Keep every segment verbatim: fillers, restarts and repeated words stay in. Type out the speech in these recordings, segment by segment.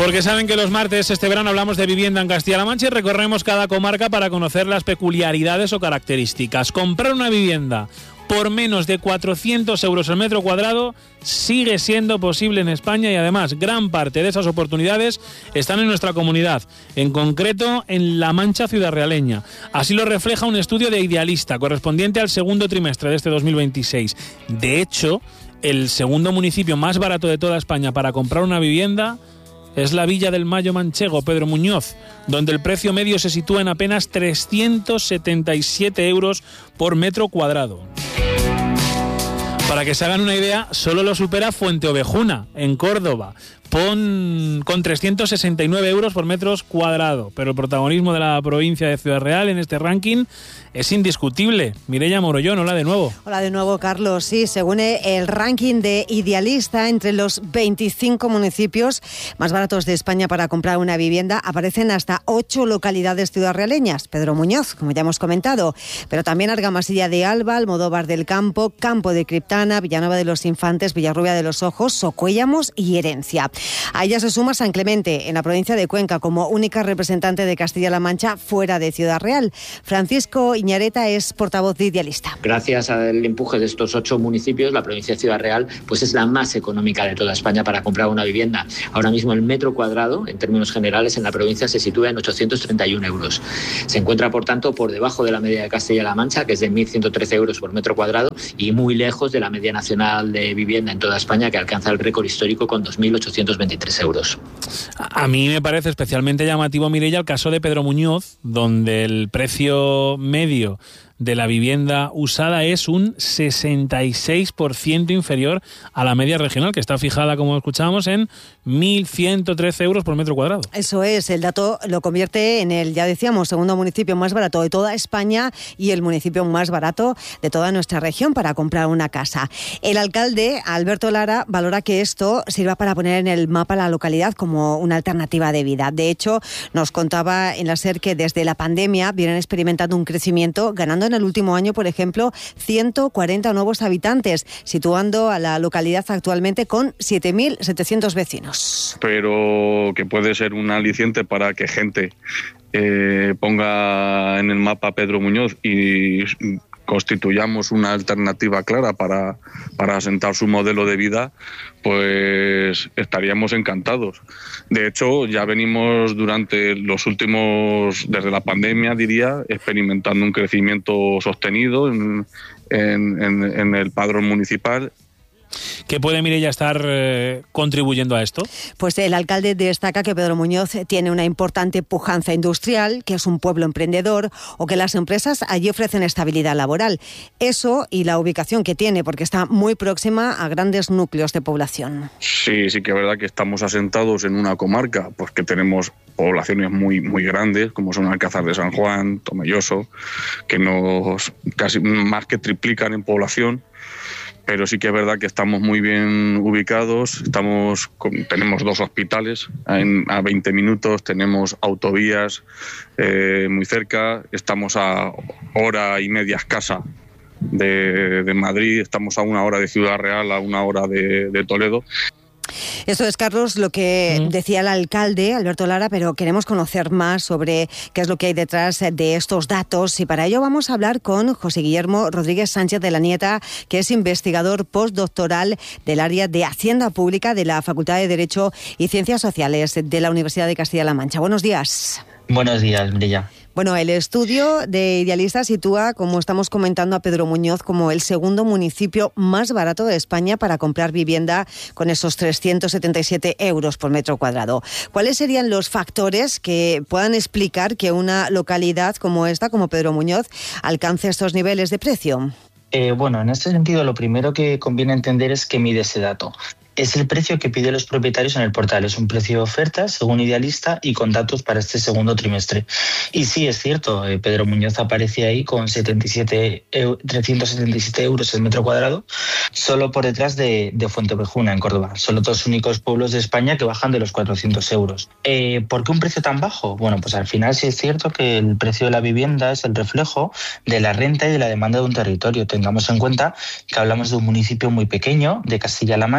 Porque saben que los martes este verano hablamos de vivienda en Castilla-La Mancha y recorremos cada comarca para conocer las peculiaridades o características. Comprar una vivienda por menos de cuatrocientos euros el metro cuadrado sigue siendo posible en España y además gran parte de esas oportunidades están en nuestra comunidad, en concreto en La Mancha ciudadrealeña. Así lo refleja un estudio de Idealista correspondiente al segundo trimestre de este dos mil veintiséis. De hecho, el segundo municipio más barato de toda España para comprar una vivienda es la Villa del Mayo manchego, Pedro Muñoz, donde el precio medio se sitúa en apenas trescientos setenta y siete euros por metro cuadrado. Para que se hagan una idea, solo lo supera Fuenteovejuna, en Córdoba, Pon, con trescientos sesenta y nueve euros por metros cuadrado. Pero el protagonismo de la provincia de Ciudad Real en este ranking es indiscutible. Mireia Morollón, hola de nuevo. Hola de nuevo, Carlos. Sí, según el ranking de Idealista, entre los veinticinco municipios más baratos de España para comprar una vivienda, aparecen hasta ocho localidades ciudadrealeñas. Pedro Muñoz, como ya hemos comentado, pero también Argamasilla de Alba, Almodóvar del Campo, Campo de Criptana, Villanueva de los Infantes, Villarrubia de los Ojos, Socuéllamos y Herencia. A ella se suma San Clemente, en la provincia de Cuenca, como única representante de Castilla-La Mancha fuera de Ciudad Real. Francisco Iñareta es portavoz de Idealista. Gracias al empuje de estos ocho municipios, la provincia de Ciudad Real pues es la más económica de toda España para comprar una vivienda. Ahora mismo el metro cuadrado, en términos generales, en la provincia se sitúa en ochocientos treinta y un euros. Se encuentra, por tanto, por debajo de la media de Castilla-La Mancha, que es de mil ciento trece euros por metro cuadrado, y muy lejos de la media nacional de vivienda en toda España, que alcanza el récord histórico con dos mil ochocientos veintitrés euros. A mí me parece especialmente llamativo, Mireia, el caso de Pedro Muñoz, donde el precio medio de la vivienda usada es un sesenta y seis por ciento inferior a la media regional, que está fijada, como escuchábamos, en mil ciento trece euros por metro cuadrado. Eso es, el dato lo convierte en el, ya decíamos, segundo municipio más barato de toda España y el municipio más barato de toda nuestra región para comprar una casa. El alcalde, Alberto Lara, valora que esto sirva para poner en el mapa la localidad como una alternativa de vida. De hecho, nos contaba en la SER que desde la pandemia vienen experimentando un crecimiento, ganando en el último año, por ejemplo, ciento cuarenta nuevos habitantes, situando a la localidad actualmente con siete mil setecientos vecinos. Pero que puede ser un aliciente para que gente eh, ponga en el mapa Pedro Muñoz y constituyamos una alternativa clara para, para asentar su modelo de vida, pues estaríamos encantados. De hecho, ya venimos durante los últimos, desde la pandemia, diría, experimentando un crecimiento sostenido en, en, en, en el padrón municipal. ¿Qué puede, Mireia, estar eh, contribuyendo a esto? Pues el alcalde destaca que Pedro Muñoz tiene una importante pujanza industrial, que es un pueblo emprendedor o que las empresas allí ofrecen estabilidad laboral. Eso y la ubicación que tiene, porque está muy próxima a grandes núcleos de población. Sí, sí que es verdad que estamos asentados en una comarca, pues que tenemos poblaciones muy muy grandes, como son Alcázar de San Juan, Tomelloso, que nos casi más que triplican en población. Pero sí que es verdad que estamos muy bien ubicados, estamos con, tenemos dos hospitales en, a veinte minutos, tenemos autovías eh, muy cerca, estamos a hora y media escasa de, de Madrid, estamos a una hora de Ciudad Real, a una hora de, de Toledo. Eso es, Carlos, lo que mm. decía el alcalde, Alberto Lara, pero queremos conocer más sobre qué es lo que hay detrás de estos datos y para ello vamos a hablar con José Guillermo Rodríguez Sánchez de la Nieta, que es investigador postdoctoral del área de Hacienda Pública de la Facultad de Derecho y Ciencias Sociales de la Universidad de Castilla-La Mancha. Buenos días. Buenos días, Mireia. Bueno, el estudio de Idealista sitúa, como estamos comentando, a Pedro Muñoz como el segundo municipio más barato de España para comprar vivienda con esos trescientos setenta y siete euros por metro cuadrado. ¿Cuáles serían los factores que puedan explicar que una localidad como esta, como Pedro Muñoz, alcance estos niveles de precio? Eh, bueno, en este sentido, lo primero que conviene entender es qué mide ese dato. Es el precio que piden los propietarios en el portal. Es un precio de oferta, según Idealista, y con datos para este segundo trimestre. Y sí, es cierto, eh, Pedro Muñoz aparece ahí con setenta y siete, trescientos setenta y siete euros el metro cuadrado, solo por detrás de, de Fuenteovejuna, en Córdoba. Son los dos únicos pueblos de España que bajan de los cuatrocientos euros. Eh, ¿Por qué un precio tan bajo? Bueno, pues al final sí es cierto que el precio de la vivienda es el reflejo de la renta y de la demanda de un territorio. Tengamos en cuenta que hablamos de un municipio muy pequeño, de Castilla-La Mancha, con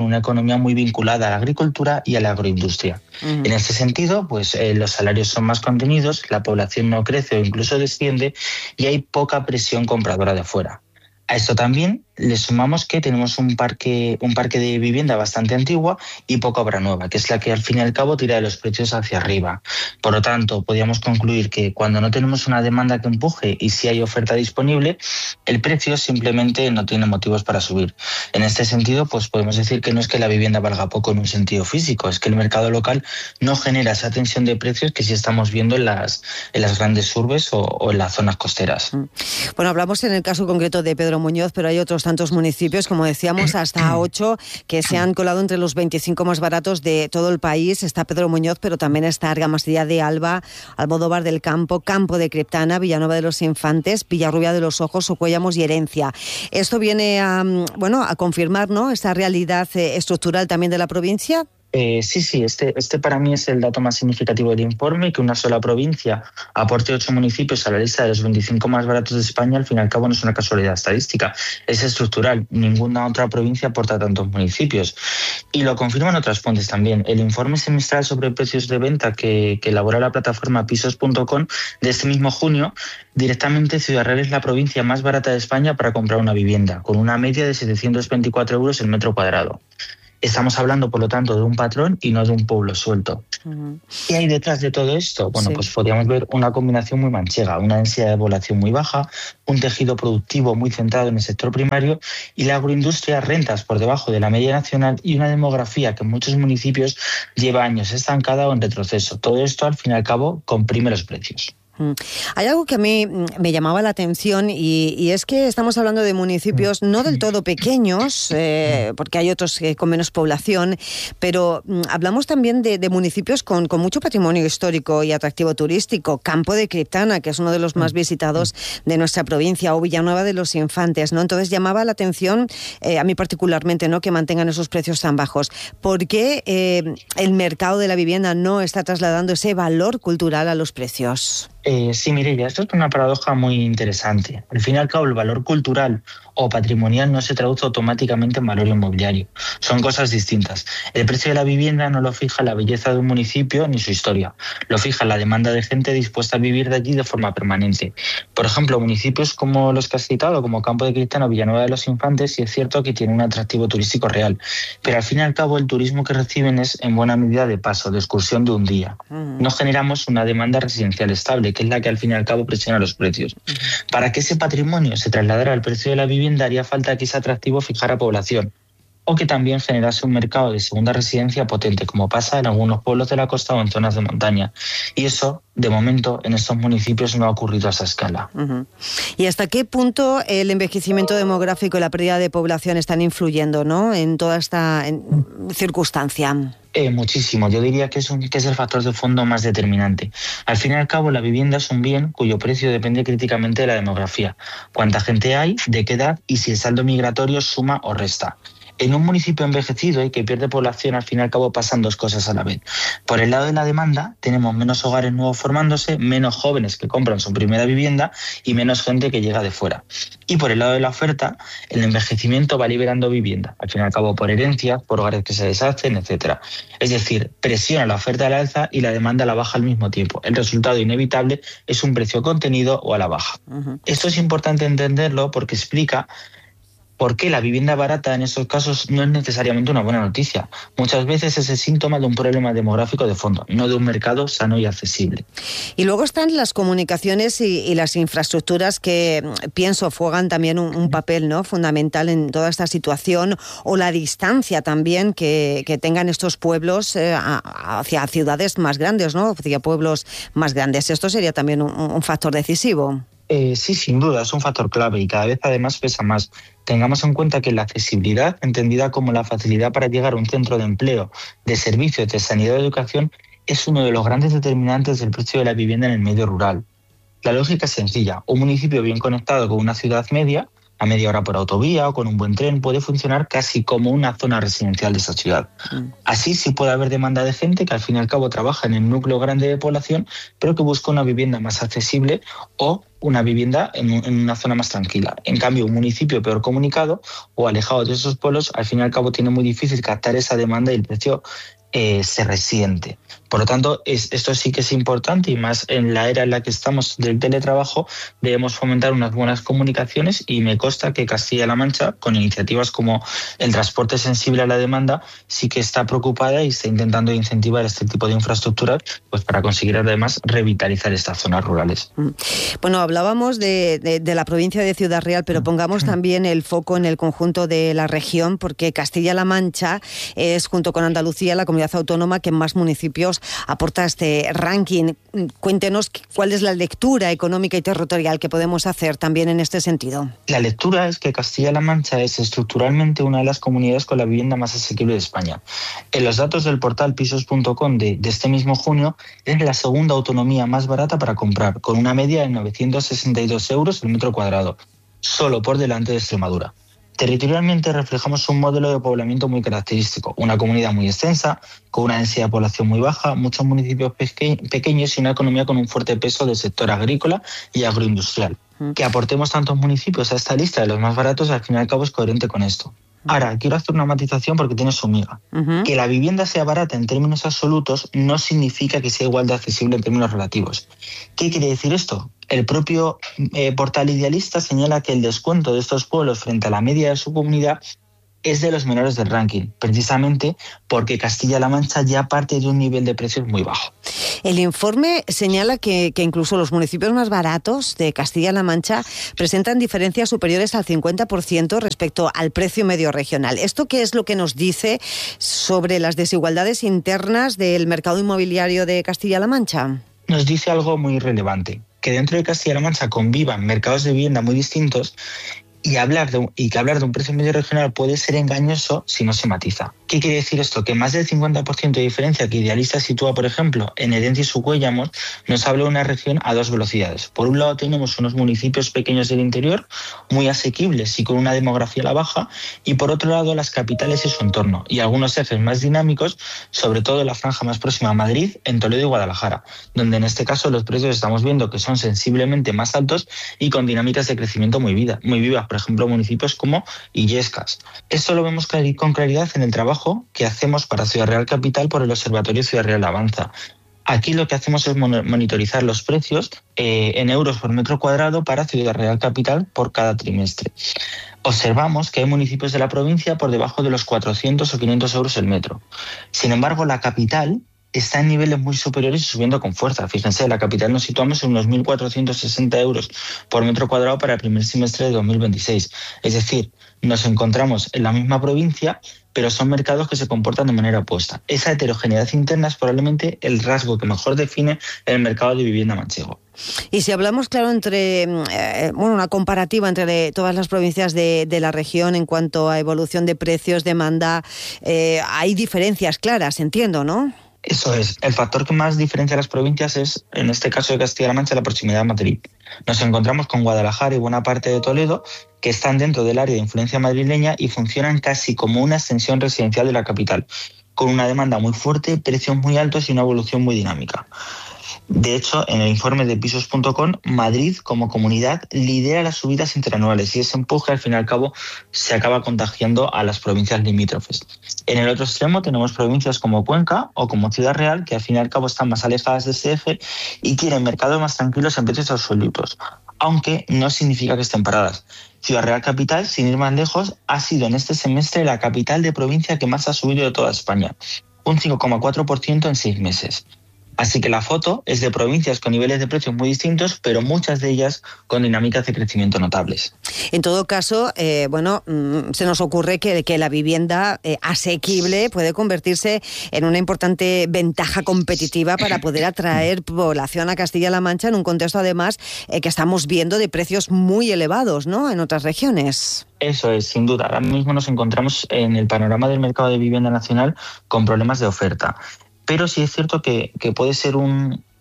una economía muy vinculada a la agricultura y a la agroindustria. Uh-huh. En este sentido, pues eh, los salarios son más contenidos, la población no crece o incluso desciende y hay poca presión compradora de fuera. A esto también le sumamos que tenemos un parque, un parque de vivienda bastante antigua y poca obra nueva, que es la que al fin y al cabo tira de los precios hacia arriba. Por lo tanto, podríamos concluir que cuando no tenemos una demanda que empuje y si hay oferta disponible, el precio simplemente no tiene motivos para subir. En este sentido, pues podemos decir que no es que la vivienda valga poco en un sentido físico, es que el mercado local no genera esa tensión de precios que sí estamos viendo en las, en las grandes urbes o, o en las zonas costeras. Bueno, hablamos en el caso concreto de Pedro Muñoz, pero hay otros tantos municipios, como decíamos, hasta ocho, que se han colado entre los veinticinco más baratos de todo el país. Está Pedro Muñoz, pero también está Argamasilla de Alba, Almodóvar del Campo, Campo de Criptana, Villanueva de los Infantes, Villarrubia de los Ojos, Socuéllamos y Herencia. Esto viene a, bueno, a confirmar, ¿no?, esta realidad eh, estructural también de la provincia. Eh, sí, sí, este, este para mí es el dato más significativo del informe, que una sola provincia aporte ocho municipios a la lista de los veinticinco más baratos de España, al fin y al cabo no es una casualidad estadística, es estructural, ninguna otra provincia aporta tantos municipios. Y lo confirman otras fuentes también. El informe semestral sobre precios de venta que, que elabora la plataforma pisos punto com de este mismo junio, directamente Ciudad Real es la provincia más barata de España para comprar una vivienda, con una media de setecientos veinticuatro euros el metro cuadrado. Estamos hablando, por lo tanto, de un patrón y no de un pueblo suelto. Uh-huh. ¿Qué hay detrás de todo esto? Bueno, sí. pues podríamos ver una combinación muy manchega, una densidad de población muy baja, un tejido productivo muy centrado en el sector primario y la agroindustria, rentas por debajo de la media nacional y una demografía que en muchos municipios lleva años estancada o en retroceso. Todo esto, al fin y al cabo, comprime los precios. Hay algo que a mí me llamaba la atención y, y es que estamos hablando de municipios no del todo pequeños, eh, porque hay otros eh, con menos población, pero mm, hablamos también de, de municipios con, con mucho patrimonio histórico y atractivo turístico. Campo de Criptana, que es uno de los más visitados de nuestra provincia, o Villanueva de los Infantes, ¿no? Entonces llamaba la atención, eh, a mí particularmente, ¿no?, que mantengan esos precios tan bajos. ¿Por qué eh, el mercado de la vivienda no está trasladando ese valor cultural a los precios? Eh, sí, Mireia, esto es una paradoja muy interesante. Al fin y al cabo, el valor cultural o patrimonial no se traduce automáticamente en valor inmobiliario. Son cosas distintas. El precio de la vivienda no lo fija la belleza de un municipio ni su historia. Lo fija la demanda de gente dispuesta a vivir de allí de forma permanente. Por ejemplo, municipios como los que has citado, como Campo de Criptana o Villanueva de los Infantes, sí es cierto que tienen un atractivo turístico real. Pero al fin y al cabo, el turismo que reciben es en buena medida de paso, de excursión de un día. No generamos una demanda residencial estable, que es la que al fin y al cabo presiona los precios. Para que ese patrimonio se trasladara al precio de la vivienda, haría falta que ese atractivo fijara población o que también generase un mercado de segunda residencia potente, como pasa en algunos pueblos de la costa o en zonas de montaña. Y eso, de momento, en estos municipios no ha ocurrido a esa escala. Uh-huh. ¿Y hasta qué punto el envejecimiento demográfico y la pérdida de población están influyendo, ¿no?, en toda esta en, circunstancia? Eh, muchísimo. Yo diría que es, un, que es el factor de fondo más determinante. Al fin y al cabo, la vivienda es un bien cuyo precio depende críticamente de la demografía. Cuánta gente hay, de qué edad y si el saldo migratorio suma o resta. En un municipio envejecido y que pierde población, al fin y al cabo pasan dos cosas a la vez. Por el lado de la demanda, tenemos menos hogares nuevos formándose, menos jóvenes que compran su primera vivienda y menos gente que llega de fuera. Y por el lado de la oferta, el envejecimiento va liberando vivienda, al fin y al cabo por herencias, por hogares que se deshacen, etcétera. Es decir, presiona la oferta a la alza y la demanda a la baja al mismo tiempo. El resultado inevitable es un precio contenido o a la baja. Uh-huh. Esto es importante entenderlo porque explica por qué la vivienda barata en estos casos no es necesariamente una buena noticia. Muchas veces es el síntoma de un problema demográfico de fondo, no de un mercado sano y accesible. Y luego están las comunicaciones y, y las infraestructuras que, pienso, juegan también un, un papel, ¿no?, fundamental en toda esta situación, o la distancia también que, que tengan estos pueblos eh, hacia ciudades más grandes, ¿no?, hacia pueblos más grandes. Esto sería también un, un factor decisivo. Eh, sí, sin duda, es un factor clave y cada vez además pesa más. Tengamos en cuenta que la accesibilidad, entendida como la facilidad para llegar a un centro de empleo, de servicios, de sanidad o de educación, es uno de los grandes determinantes del precio de la vivienda en el medio rural. La lógica es sencilla. Un municipio bien conectado con una ciudad media, a media hora por autovía o con un buen tren, puede funcionar casi como una zona residencial de esa ciudad. Así sí puede haber demanda de gente que al fin y al cabo trabaja en el núcleo grande de población, pero que busca una vivienda más accesible o una vivienda en, un, en una zona más tranquila. En cambio, un municipio peor comunicado o alejado de esos pueblos, al fin y al cabo tiene muy difícil captar esa demanda y el precio eh, se resiente. Por lo tanto, es, esto sí que es importante, y más en la era en la que estamos del teletrabajo, debemos fomentar unas buenas comunicaciones, y me consta que Castilla-La Mancha, con iniciativas como el transporte sensible a la demanda, sí que está preocupada y está intentando incentivar este tipo de infraestructuras, pues para conseguir además revitalizar estas zonas rurales. Bueno, hablábamos de, de, de la provincia de Ciudad Real, pero pongamos también el foco en el conjunto de la región, porque Castilla-La Mancha es, junto con Andalucía, la comunidad autónoma que más municipios aporta este ranking. Cuéntenos cuál es la lectura económica y territorial que podemos hacer también en este sentido. La lectura es que Castilla-La Mancha es estructuralmente una de las comunidades con la vivienda más asequible de España. En los datos del portal pisos punto com de, de este mismo junio, es la segunda autonomía más barata para comprar, con una media de novecientos sesenta y dos euros el metro cuadrado, solo por delante de Extremadura. Territorialmente reflejamos un modelo de poblamiento muy característico, una comunidad muy extensa, con una densidad de población muy baja, muchos municipios peque- pequeños y una economía con un fuerte peso del sector agrícola y agroindustrial. Que aportemos tantos municipios a esta lista de los más baratos, al fin y al cabo es coherente con esto. Ahora, quiero hacer una matización porque tiene su miga. Uh-huh. Que la vivienda sea barata en términos absolutos no significa que sea igual de accesible en términos relativos. ¿Qué quiere decir esto? El propio eh, portal Idealista señala que el descuento de estos pueblos frente a la media de su comunidad es de los menores del ranking, precisamente porque Castilla-La Mancha ya parte de un nivel de precios muy bajo. El informe señala que, que incluso los municipios más baratos de Castilla-La Mancha presentan diferencias superiores al cincuenta por ciento respecto al precio medio regional. ¿Esto qué es lo que nos dice sobre las desigualdades internas del mercado inmobiliario de Castilla-La Mancha? Nos dice algo muy relevante, que dentro de Castilla-La Mancha convivan mercados de vivienda muy distintos, y hablar de un, y que hablar de un precio medio regional puede ser engañoso si no se matiza. ¿Qué quiere decir esto? Que más del cincuenta por ciento de diferencia que Idealista sitúa, por ejemplo, en Herencia y Cuéllarmos, nos habla de una región a dos velocidades. Por un lado tenemos unos municipios pequeños del interior, muy asequibles y con una demografía a la baja, y por otro lado las capitales y su entorno, y algunos ejes más dinámicos, sobre todo en la franja más próxima a Madrid, en Toledo y Guadalajara, donde en este caso los precios estamos viendo que son sensiblemente más altos y con dinámicas de crecimiento muy, vida, muy vivas, por ejemplo municipios como Illescas. Esto lo vemos con claridad en el trabajo que hacemos para Ciudad Real Capital por el Observatorio Ciudad Real Avanza. Aquí lo que hacemos es monitorizar los precios eh, en euros por metro cuadrado para Ciudad Real Capital por cada trimestre. Observamos que hay municipios de la provincia por debajo de los cuatrocientos o quinientos euros el metro. Sin embargo, la capital está en niveles muy superiores y subiendo con fuerza. Fíjense, en la capital nos situamos en unos mil cuatrocientos sesenta euros por metro cuadrado para el primer semestre de dos mil veintiséis. Es decir, nos encontramos en la misma provincia, pero son mercados que se comportan de manera opuesta. Esa heterogeneidad interna es probablemente el rasgo que mejor define el mercado de vivienda manchego. Y si hablamos, claro, entre eh, bueno, una comparativa entre todas las provincias de, de la región en cuanto a evolución de precios, demanda, eh, hay diferencias claras, entiendo, ¿no? Eso es. El factor que más diferencia a las provincias es, en este caso de Castilla-La Mancha, la proximidad a Madrid. Nos encontramos con Guadalajara y buena parte de Toledo, que están dentro del área de influencia madrileña y funcionan casi como una extensión residencial de la capital, con una demanda muy fuerte, precios muy altos y una evolución muy dinámica. De hecho, en el informe de pisos punto com, Madrid como comunidad lidera las subidas interanuales y ese empuje al fin y al cabo se acaba contagiando a las provincias limítrofes. En el otro extremo tenemos provincias como Cuenca o como Ciudad Real, que al fin y al cabo están más alejadas de ese eje y quieren mercados más tranquilos en precios absolutos, aunque no significa que estén paradas. Ciudad Real Capital, sin ir más lejos, ha sido en este semestre la capital de provincia que más ha subido de toda España, un cinco coma cuatro por ciento en seis meses. Así que la foto es de provincias con niveles de precios muy distintos, pero muchas de ellas con dinámicas de crecimiento notables. En todo caso, eh, bueno, mmm, se nos ocurre que, que la vivienda eh, asequible puede convertirse en una importante ventaja competitiva para poder atraer población a Castilla-La Mancha en un contexto, además, eh, que estamos viendo de precios muy elevados, ¿no?, en otras regiones. Eso es, sin duda. Ahora mismo nos encontramos en el panorama del mercado de vivienda nacional con problemas de oferta. Pero sí es cierto que, que puede ser un,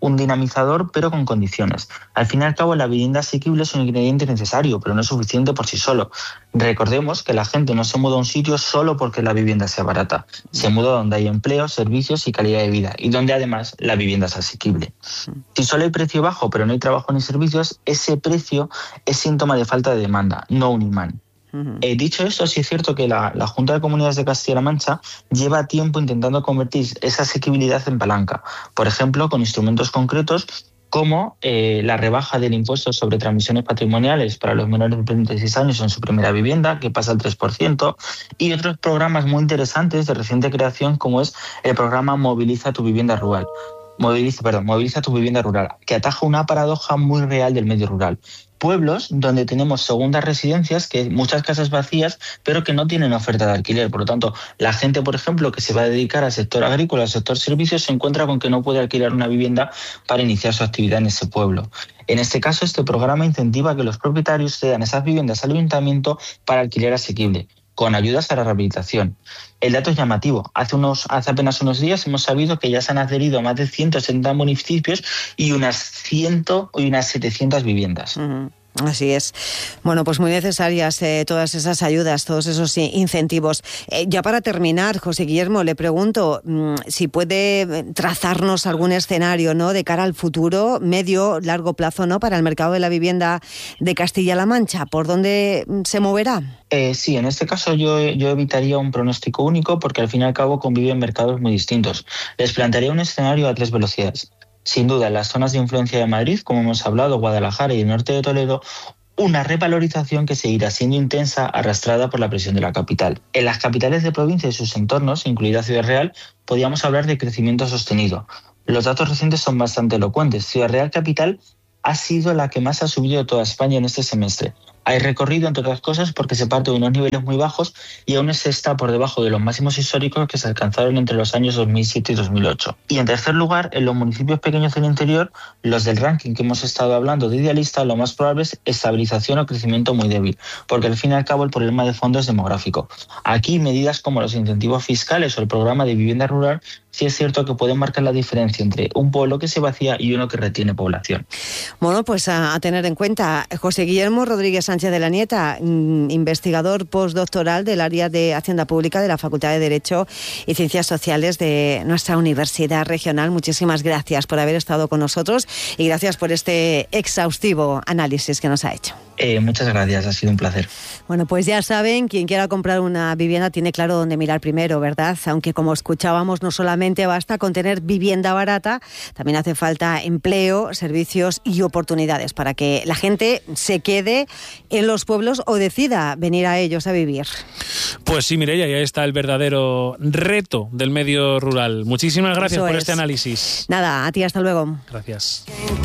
un dinamizador, pero con condiciones. Al fin y al cabo, la vivienda asequible es un ingrediente necesario, pero no es suficiente por sí solo. Recordemos que la gente no se muda a un sitio solo porque la vivienda sea barata. Se muda donde hay empleo, servicios y calidad de vida, y donde además la vivienda es asequible. Si solo hay precio bajo, pero no hay trabajo ni servicios, ese precio es síntoma de falta de demanda, no un imán. Eh, dicho esto, sí es cierto que la, la Junta de Comunidades de Castilla-La Mancha lleva tiempo intentando convertir esa asequibilidad en palanca, por ejemplo, con instrumentos concretos como eh, la rebaja del impuesto sobre transmisiones patrimoniales para los menores de treinta y seis años en su primera vivienda, que pasa al tres por ciento, y otros programas muy interesantes de reciente creación, como es el programa Moviliza tu vivienda rural. Moviliza, perdón, Moviliza tu vivienda rural, que ataja una paradoja muy real del medio rural. Pueblos donde tenemos segundas residencias, que muchas casas vacías, pero que no tienen oferta de alquiler. Por lo tanto, la gente, por ejemplo, que se va a dedicar al sector agrícola, al sector servicios, se encuentra con que no puede alquilar una vivienda para iniciar su actividad en ese pueblo. En este caso, este programa incentiva que los propietarios cedan esas viviendas al ayuntamiento para alquiler asequible, con ayudas a la rehabilitación. El dato es llamativo. Hace, unos, hace apenas unos días hemos sabido que ya se han adherido a más de ciento setenta municipios y unas cien y unas setecientas viviendas. Uh-huh. Así es. Bueno, pues muy necesarias eh, todas esas ayudas, todos esos incentivos. Eh, ya para terminar, José Guillermo, le pregunto mmm, si puede trazarnos algún escenario, ¿no?, de cara al futuro, medio, largo plazo, ¿no?, para el mercado de la vivienda de Castilla-La Mancha. ¿Por dónde se moverá? Eh, sí, en este caso yo, yo evitaría un pronóstico único porque al fin y al cabo conviven mercados muy distintos. Les plantearía un escenario a tres velocidades. Sin duda, en las zonas de influencia de Madrid, como hemos hablado, Guadalajara y el norte de Toledo, una revalorización que seguirá siendo intensa, arrastrada por la presión de la capital. En las capitales de provincia y sus entornos, incluida Ciudad Real, podríamos hablar de crecimiento sostenido. Los datos recientes son bastante elocuentes. Ciudad Real capital ha sido la que más ha subido de toda España en este semestre. Hay recorrido, entre otras cosas, porque se parte de unos niveles muy bajos y aún se está por debajo de los máximos históricos que se alcanzaron entre los años dos mil siete y dos mil ocho. Y en tercer lugar, en los municipios pequeños del interior, los del ranking que hemos estado hablando de idealista, lo más probable es estabilización o crecimiento muy débil, porque al fin y al cabo el problema de fondo es demográfico. Aquí medidas como los incentivos fiscales o el programa de vivienda rural sí es cierto que pueden marcar la diferencia entre un pueblo que se vacía y uno que retiene población. Bueno, pues a, a tener en cuenta. José Guillermo Rodríguez Sánchez de la Nieta, investigador postdoctoral del área de Hacienda Pública de la Facultad de Derecho y Ciencias Sociales de nuestra Universidad Regional. Muchísimas gracias por haber estado con nosotros y gracias por este exhaustivo análisis que nos ha hecho. Eh, muchas gracias, ha sido un placer. Bueno, pues ya saben, quien quiera comprar una vivienda tiene claro dónde mirar primero, ¿verdad? Aunque como escuchábamos, no solamente basta con tener vivienda barata, también hace falta empleo, servicios y oportunidades para que la gente se quede en los pueblos o decida venir a ellos a vivir. Pues sí, Mireia, y ahí está el verdadero reto del medio rural. Muchísimas gracias Eso por es. este análisis. Nada, a ti, hasta luego. Gracias.